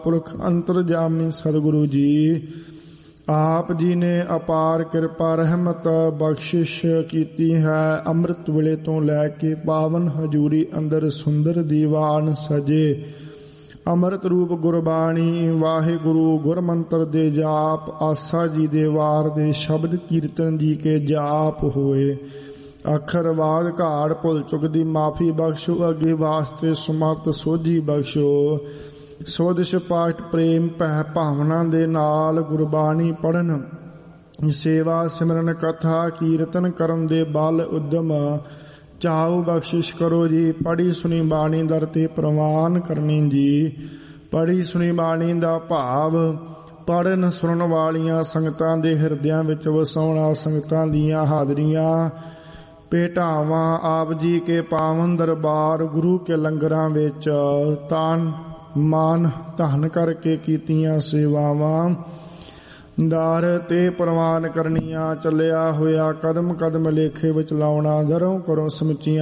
ਪੁਰਖ ਅੰਤਰਜਾਮੀ ਸਤਿਗੁਰੂ ਜੀ ਆਪ ਜੀ ਨੇ ਅਪਾਰ ਕਿਰਪਾ ਰਹਿਮਤ ਬਖਸ਼ਿਸ਼ ਕੀਤੀ ਹੈ। ਅੰਮ੍ਰਿਤ ਵੇਲੇ ਤੋਂ ਲੈ ਕੇ ਪਾਵਨ ਹਜੂਰੀ ਅੰਦਰ ਸੁੰਦਰ ਦੀਵਾਨ ਸਜੇ। ਅੰਮ੍ਰਿਤ ਰੂਪ ਗੁਰਬਾਣੀ ਵਾਹਿਗੁਰੂ ਗੁਰਮੰਤਰ ਦੇ ਜਾਪ ਆਸਾ ਜੀ ਦੇ ਵਾਰ ਦੇ ਸ਼ਬਦ ਕੀਰਤਨ ਜੀ ਕੇ ਜਾਪ ਹੋਏ। ਅੱਖਰਵਾਦ ਘਾੜ ਭੁੱਲ ਚੁੱਕ ਦੀ ਮਾਫੀ ਬਖਸ਼ੋ। ਅੱਗੇ ਵਾਸਤੇ ਸੁਮਤ ਸੋਝੀ ਬਖਸ਼ੋ। ਸੋਦਿਸ਼ ਪਾਠ ਪ੍ਰੇਮ ਭੈ ਭਾਵਨਾ ਦੇ ਨਾਲ ਗੁਰਬਾਣੀ ਪੜ੍ਹਨ ਸੇਵਾ ਸਿਮਰਨ ਕਥਾ ਕੀਰਤਨ ਕਰਨ ਦੇ ਬਲ ਉਦਮ ਚਾਉ ਬਖਸ਼ਿਸ਼ ਕਰੋ ਜੀ। ਪੜ੍ਹੀ ਸੁਣੀ ਬਾਣੀ ਦਰ ਤੇ ਪ੍ਰਵਾਨ ਕਰਨੀ ਜੀ। ਪੜ੍ਹੀ ਸੁਣੀ ਬਾਣੀ ਦਾ ਭਾਵ ਪੜ੍ਹਨ ਸੁਣਨ ਵਾਲੀਆਂ ਸੰਗਤਾਂ ਦੇ ਹਿਰਦਿਆਂ ਵਿੱਚ ਵਸਾਉਣਾ। ਸੰਗਤਾਂ ਦੀਆਂ ਹਾਜ਼ਰੀਆਂ ਭੇਟਾਵਾਂ ਆਪ ਜੀ ਕੇ ਪਾਵਨ ਦਰਬਾਰ ਗੁਰੂ ਕੇ ਲੰਗਰਾਂ ਵਿੱਚ ਤਾਨ ਮਾਨ ਧਨ ਕਰਕੇ ਕੀਤੀਆਂ ਸੇਵਾਵਾਂ ਦਰ ਤੇ ਪ੍ਰਵਾਨ ਕਰਨੀਆਂ। ਚੱਲਿਆ ਹੋਇਆ ਕਦਮ ਕਦਮ ਲੇਖੇ ਵਿੱਚ ਲਾਉਣਾ। ਦਰੋਂ ਕਰੋ ਸਮੁੱਚੀਆਂ